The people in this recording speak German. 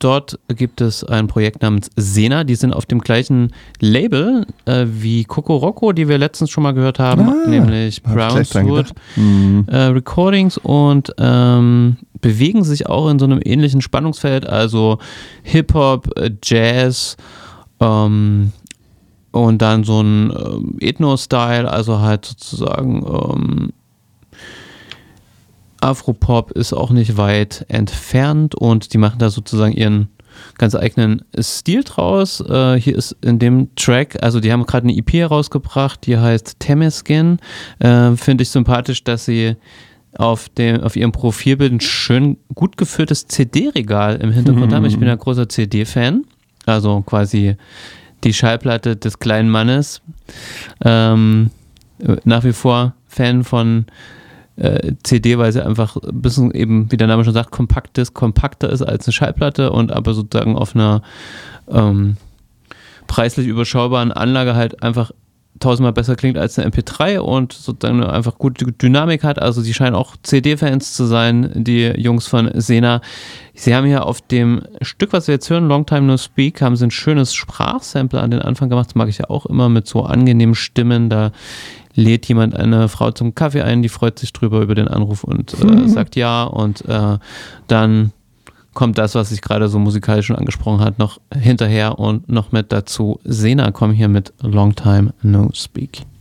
dort gibt es ein Projekt namens Sena, die sind auf dem gleichen Label wie Coco Rocco, die wir letztens schon mal gehört haben, nämlich Brownswood Recordings und bewegen sich auch in so einem ähnlichen Spannungsfeld, also Hip-Hop, Jazz und dann so ein Ethno-Style, also halt sozusagen Afropop ist auch nicht weit entfernt und die machen da sozusagen ihren ganz eigenen Stil draus. Hier ist in dem Track, also die haben gerade eine EP herausgebracht, die heißt Temeskin. Finde ich sympathisch, dass sie auf ihrem Profilbild ein schön gut gefülltes CD-Regal im Hintergrund haben. Ich bin ein großer CD-Fan, also quasi die Schallplatte des kleinen Mannes. Nach wie vor Fan von CD, weil sie einfach ein bisschen eben, wie der Name schon sagt, kompakter ist als eine Schallplatte und aber sozusagen auf einer preislich überschaubaren Anlage halt einfach tausendmal besser klingt als eine MP3 und sozusagen einfach gute Dynamik hat. Also sie scheinen auch CD-Fans zu sein, die Jungs von Sena. Sie haben hier auf dem Stück, was wir jetzt hören, Long Time No Speak, haben sie ein schönes Sprachsample an den Anfang gemacht. Das mag ich ja auch immer mit so angenehmen Stimmen. Da lädt jemand eine Frau zum Kaffee ein, die freut sich drüber über den Anruf und sagt ja und dann kommt das, was ich gerade so musikalisch schon angesprochen habe, noch hinterher und noch mit dazu. Sena kommen hier mit Long Time No Speak.